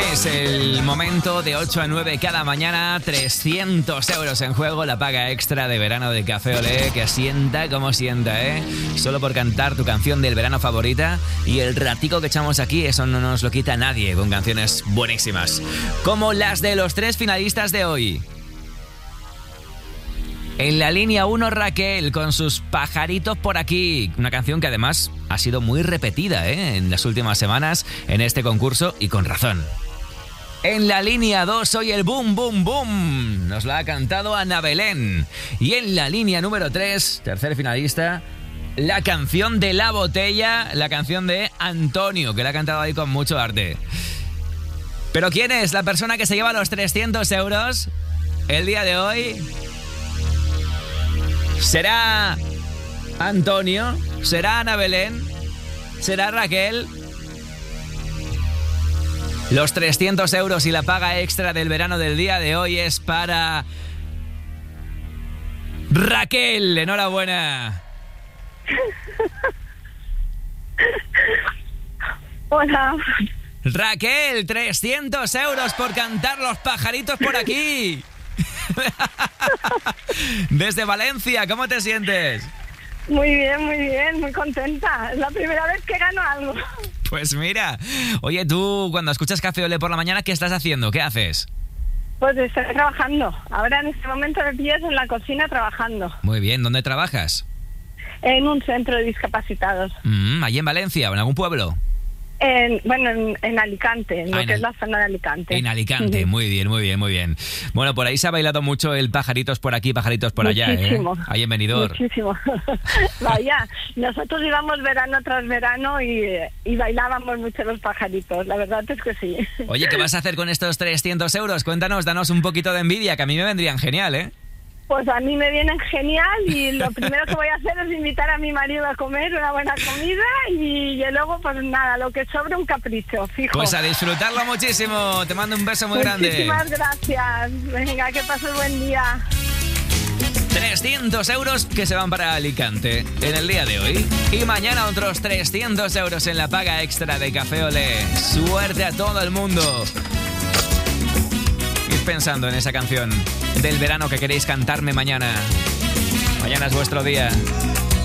Es el momento de 8 a 9 cada mañana, 300 euros en juego, la paga extra de verano de Café Olé, que sienta como sienta, ¿eh? Solo por cantar tu canción del verano favorita, y el ratico que echamos aquí, eso no nos lo quita nadie, con canciones buenísimas, como las de los 3 finalistas de hoy. En la línea 1, Raquel, con sus Pajaritos por aquí. Una canción que además ha sido muy repetida, en las últimas semanas en este concurso, y con razón. En la línea 2, hoy el Boom Boom Boom nos la ha cantado Ana Belén. Y en la línea número 3, tercer finalista, la canción de La Botella, la canción de Antonio, que la ha cantado ahí con mucho arte. Pero ¿quién es la persona que se lleva los 300 euros el día de hoy? ¿Será Antonio? ¿Será Ana Belén? ¿Será Raquel? Los 300 euros y la paga extra del verano del día de hoy es para Raquel. ¡Enhorabuena! Hola. Raquel, 300 euros por cantar Los Pajaritos por aquí. Desde Valencia, ¿cómo te sientes? Muy bien, muy contenta. Es la primera vez que gano algo. Pues mira, oye, tú cuando escuchas Café Olé por la mañana, ¿qué estás haciendo? ¿Qué haces? Pues estoy trabajando. Ahora en este momento me pillas en la cocina trabajando. Muy bien, ¿dónde trabajas? En un centro de discapacitados. ¿Allí en Valencia o en algún pueblo? En Alicante, en lo que es la zona de Alicante. En Alicante, muy bien. Bueno, por ahí se ha bailado mucho el Pajaritos por aquí, Pajaritos por allá, muchísimo, ahí en Benidorm. Muchísimo. Vaya, nosotros íbamos verano tras verano y bailábamos mucho los pajaritos, la verdad es que sí. Oye, ¿qué vas a hacer con estos 300 euros? Cuéntanos, danos un poquito de envidia, que a mí me vendrían genial, ¿eh? Pues a mí me vienen genial, y lo primero que voy a hacer es invitar a mi marido a comer una buena comida, y luego pues nada, lo que sobre un capricho, fijo. Pues a disfrutarlo muchísimo, te mando un beso muy grande. Muchísimas gracias, venga, que pases buen día. 300 euros que se van para Alicante en el día de hoy, y mañana otros 300 euros en la paga extra de Café Olé. Suerte a todo el mundo. Ir pensando en esa canción del verano que queréis cantarme mañana. Mañana es vuestro día.